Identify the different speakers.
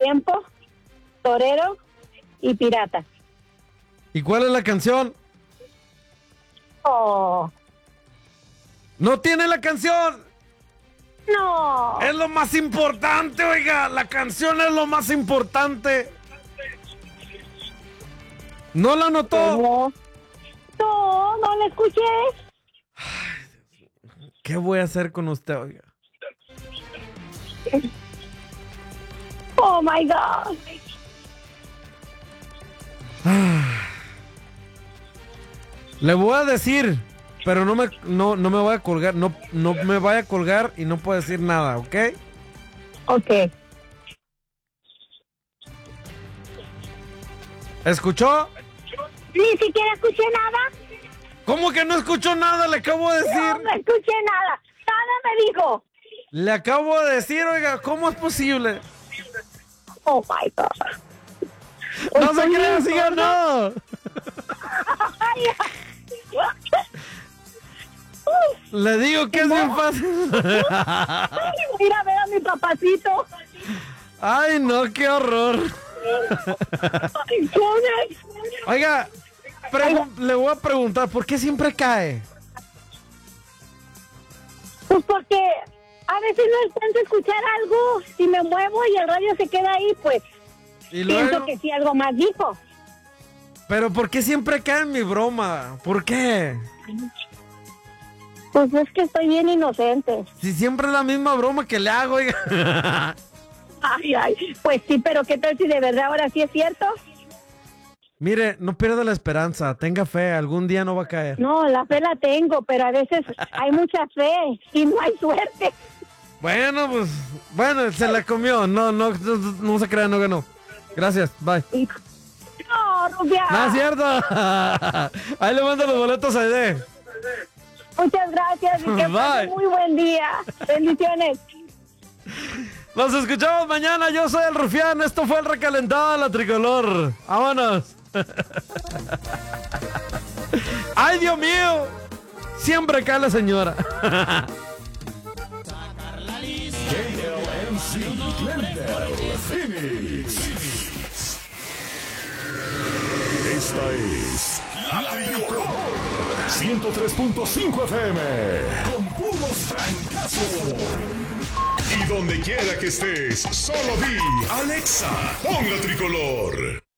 Speaker 1: Tiempo, Torero y Pirata.
Speaker 2: ¿Y cuál es la canción?
Speaker 1: Oh,
Speaker 2: ¡No tiene la canción!
Speaker 1: no.
Speaker 2: Es lo más importante, oiga. La canción es lo más importante. ¿No la notó?
Speaker 1: No la escuché.
Speaker 2: ¿Qué voy a hacer con usted, oiga?
Speaker 1: Oh my God.
Speaker 2: Le voy a decir, pero no me voy a colgar, no me vaya a colgar y no puedo decir nada, ¿ok?
Speaker 1: Ok.
Speaker 2: ¿Escuchó?
Speaker 1: Ni siquiera escuché nada.
Speaker 2: ¿Cómo que no escuchó nada? Le acabo de decir.
Speaker 1: No escuché nada. Nada me dijo.
Speaker 2: Le acabo de decir, oiga, ¿cómo es posible?
Speaker 1: Oh my God.
Speaker 2: No se crea, sí ganó. Le digo que es bien fácil.
Speaker 1: Voy a ir a ver a mi papacito.
Speaker 2: Ay, no, qué horror. Oiga, le voy a preguntar, ¿por qué siempre cae?
Speaker 1: Pues porque a veces no intento escuchar algo, si me muevo y el radio se queda ahí, pues
Speaker 2: ¿Y
Speaker 1: pienso
Speaker 2: luego?
Speaker 1: que sí algo más dijo.
Speaker 2: Pero ¿por qué siempre cae en mi broma? ¿Por qué?
Speaker 1: Pues es que estoy bien inocente.
Speaker 2: Si siempre es la misma broma que le hago, oiga.
Speaker 1: Ay, pues sí, pero ¿qué tal si de verdad ahora sí es cierto?
Speaker 2: Mire, no pierda la esperanza, tenga fe, algún día no va a caer.
Speaker 1: No, la fe la tengo, pero a veces hay mucha fe y no hay suerte.
Speaker 2: Bueno, pues, se la comió, no se crea, no ganó. Gracias, bye.
Speaker 1: No, Rubia.
Speaker 2: No es cierto. Ahí le mando los boletos a Aide.
Speaker 1: Muchas gracias y que
Speaker 2: Bye.
Speaker 1: pase muy buen día. Bendiciones.
Speaker 2: Nos escuchamos mañana, yo soy el Rufián, esto fue el recalentado de la tricolor. Vámonos. Ay, Dios mío, siempre cae la señora.
Speaker 3: KLMC Glendale, Phoenix. Esta es La Tricolor 103.5 FM con puros francazos. Y donde quiera que estés, solo di Alexa, pon La Tricolor.